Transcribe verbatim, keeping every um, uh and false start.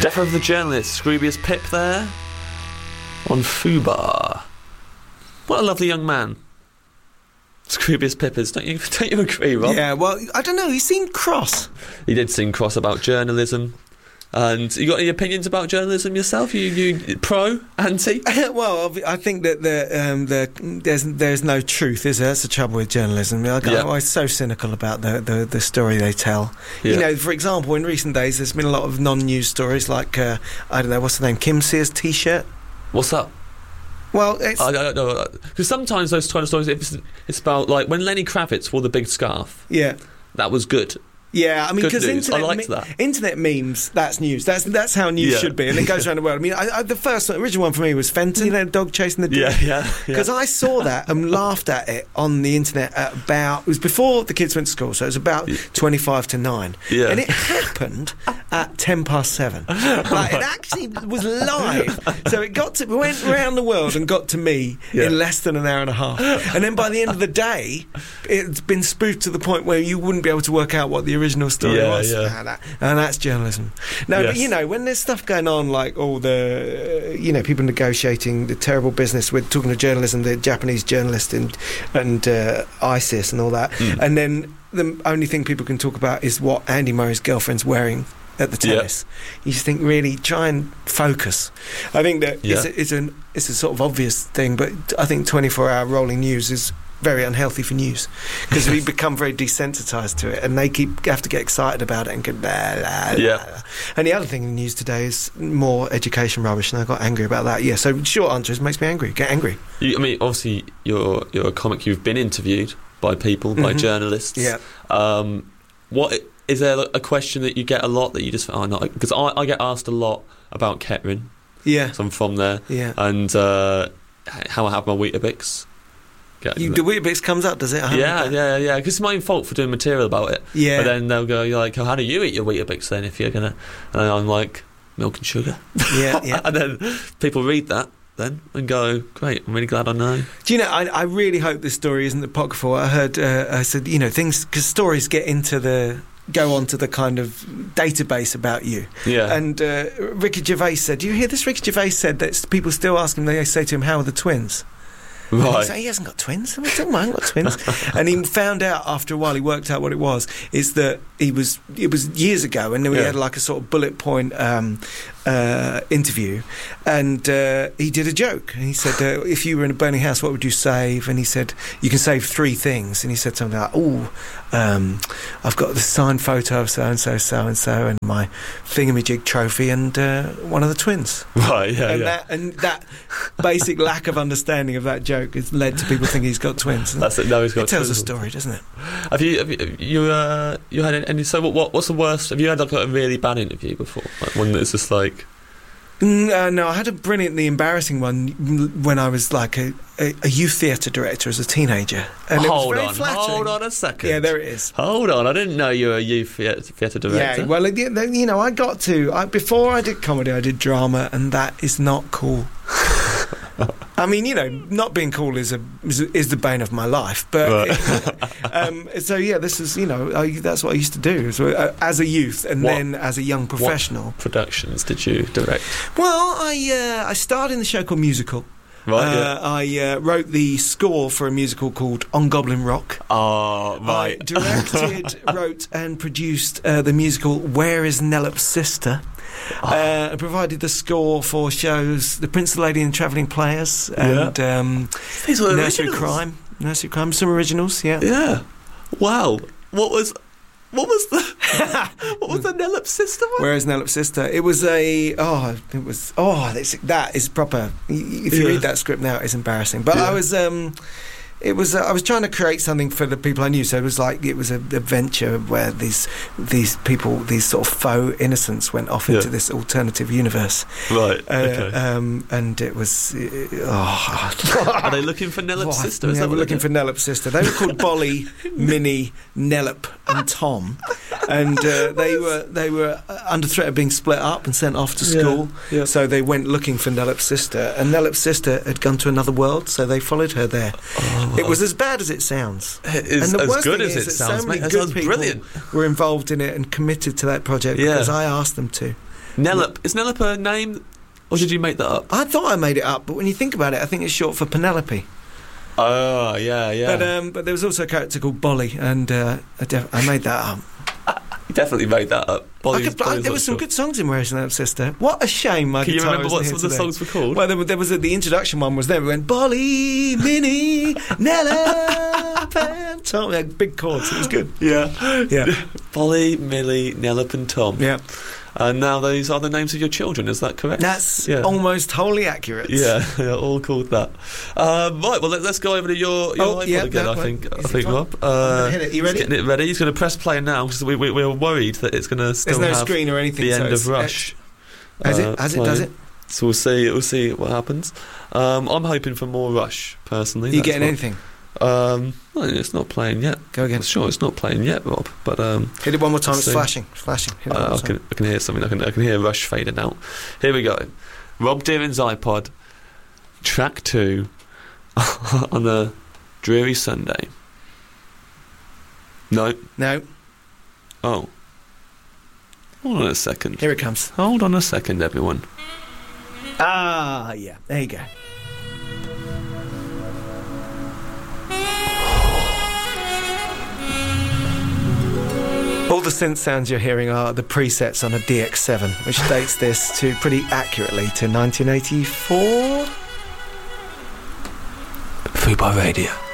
Death of the Journalist, Scroobius Pip there on Fubar. What a lovely young man Scroobius Pip is, don't you, don't you agree, Rob? Yeah, well, I don't know, he seemed cross. He did seem cross about journalism. And you got any opinions about journalism yourself? You, you pro, anti? Well, I think that the, um, the there's there's no truth, is there? That's the trouble with journalism. I, Yeah. I'm so cynical about the, the, the story they tell. Yeah. You know, for example, in recent days, there's been a lot of non-news stories like, uh, I don't know, what's the name, Kim Sears T-shirt? What's up? Well, it's... I, I don't know. Because sometimes those kind of stories, it's, it's about, like, when Lenny Kravitz wore the big scarf, yeah. that was good. Yeah, I mean, Good because news. internet, I liked me- that. internet memes, that's news. That's that's how news Yeah. should be, and it goes around the world. I mean, I, I, the first one, original one for me was Fenton, you know, dog chasing the deer. Yeah, yeah, yeah. Because I saw that and laughed at it on the internet at about, it was before the kids went to school, so it was about Yeah. twenty-five to nine. Yeah. And it happened at ten past seven. Like, it actually was live. So it got to, went around the world and got to me Yeah. in less than an hour and a half. And then by the end of the day, it's been spoofed to the point where you wouldn't be able to work out what the original story Yeah, was. yeah. Ah, that- and that's journalism. No, Yes. but you know, when there's stuff going on like all the, uh, you know, people negotiating the terrible business with talking to journalism, the Japanese journalist and and uh, ISIS and all that, Mm. and then the only thing people can talk about is what Andy Murray's girlfriend's wearing at the Yeah. tennis. You just think, really try and focus. I think that Yeah. it's, a, it's an it's a sort of obvious thing, but I think twenty-four hour rolling news is very unhealthy for news because we become very desensitised to it, and they keep have to get excited about it and go blah, blah, blah. Yeah. And the other thing in the news today is more education rubbish, and I got angry about that. Yeah, so short answer is makes me angry. Get angry. You, I mean, obviously, you're you're a comic. You've been interviewed by people, by Mhm. journalists. Yeah. Um, what is there a question that you get a lot that you just oh no? Because I, I get asked a lot about Kettering. Yeah. So I'm from there, Yeah. and uh, how I have my Weetabix. Get- You, the Weetabix comes up, does it? I haven't yeah, done- yeah, yeah. Because it's my own fault for doing material about it. Yeah. But then they'll go, you're like, oh, how do you eat your Weetabix then if you're gonna? And I'm like, milk and sugar. Yeah, yeah. And then people read that then and go, great, I'm really glad I know. Do you know, I, I really hope this story isn't apocryphal. I heard, uh, I said, you know, things, because stories get into the, go onto the kind of database about you. Yeah. And uh, Ricky Gervais said, do you hear this? Ricky Gervais said that people still ask him, they say to him, how are the twins? And he Right. said, he hasn't got twins. I don't mind, got twins. And he found out after a while, he worked out what it was, is that he was, it was years ago, and then we Yeah. had like a sort of bullet point um, uh, interview, and uh, he did a joke. And he said, uh, if you were in a burning house, what would you save? And he said, you can save three things. And he said something like, oh, um, I've got the signed photo of so-and-so, so-and-so, and my thingamajig trophy, and uh, one of the twins. Right, yeah, and, yeah. that, and that basic lack of understanding of that joke has led to people thinking he's got twins. That's it. No, he's got It tells a twins. story, doesn't it? Have you, have you, you, uh, you had any, so what, what, what's the worst, have you had like a really bad interview before? Like one that's just like, Mm, uh, no, I had a brilliantly embarrassing one when I was like a, a, a youth theatre director as a teenager. And it was hold very on, flattering. hold on a second. Yeah, there it is. Hold on, I didn't know you were a youth theatre, theatre director. Yeah, well, you know, you know, I got to, I, before I did comedy, I did drama, and that is not cool. I mean, you know, not being cool is a is, is the bane of my life. But Right. um, so yeah, this is you know I, that's what I used to do so, uh, as a youth, and What- then as a young professional. Productions did you direct? Well, I uh, I starred in the show called Musical. Right, uh, I uh, wrote the score for a musical called On Goblin Rock. Oh, right. I directed, wrote, and produced uh, the musical Where Is Nellop's Sister? Uh, I provided the score for shows The Prince, the Lady and the Travelling Players and um, These were Nursery originals. Crime. Nursery Crime, some originals, yeah. Yeah. Wow. What was... What was the... what was the Nellop sister one? Where is Nellop's Sister? It was a... Oh, it was... Oh, that's, that is proper... If you Yeah. read that script now, it's embarrassing. But Yeah. I was... Um, It was. Uh, I was trying to create something for the people I knew, so it was like it was a adventure where these these people, these sort of faux innocents, went off into Yeah. this alternative universe. Right, Uh, okay. um, and it was. Uh, oh. Are they looking for Nellop's Oh, sister? Is yeah, that we're what looking they're for Nellop's sister. They were called Bolly, Minnie, Nellop, and Tom, and uh, they were they were under threat of being split up and sent off to Yeah, school. yeah. So they went looking for Nellop's sister, and Nellop's sister had gone to another world, so they followed her there. Oh, It was as bad as it sounds. It is and the as worst good thing as is it that sounds, so mate. many That good sounds people brilliant. were involved in it and committed to that project Yeah. because I asked them to. Nellop. Is Nellop a name, or did you make that up? I thought I made it up, but when you think about it, I think it's short for Penelope. Oh, yeah, yeah. But um, but there was also a character called Bolly, and uh, I, def- I made that up. You definitely made that up. I could, I, there were some good songs in Where's That Sister. What a shame my Can you guitar remember isn't what here some of the today. songs were called? Well, there, there was a, the introduction one was there. We went Bolly, Minnie, Nella, Pam, Tom. Yeah, big chords. It was good. Yeah. Yeah. Polly, Millie, Nellop and Tom. Yeah. And now these are the names of your children, is that correct? That's yeah. almost wholly accurate. Yeah, yeah, all called that. Um, right, well, let, let's go over to your, your Oh, iPod yeah, again, no, I think, wait, I is it think fine? Rob. I'm gonna hit it. You he's ready? getting it ready. He's going to press play now, because we, we, we were worried that it's going to still There's no have screen or anything. the so end it's- of Rush. As uh, it, as it does playing. it. So we'll see, we'll see what happens. Um, I'm hoping for more Rush, personally. Are you That's getting what- anything? Um, well, it's not playing yet. Go again. Sure, it's not playing yet, Rob. But um, Hit it one more time. Let's It's see. flashing. It's flashing. Hit it one uh, more I time. can I can hear something. I can I can hear Rush fading out. Here we go. Rob Deeran's iPod, track two, on a dreary Sunday. No. No. Oh. Hold on a second. Here it comes. Hold on a second, everyone. Ah, yeah. There you go. All the synth sounds you're hearing are the presets on a D X seven, which dates this to pretty accurately to nineteen eighty-four. Fubar Radio.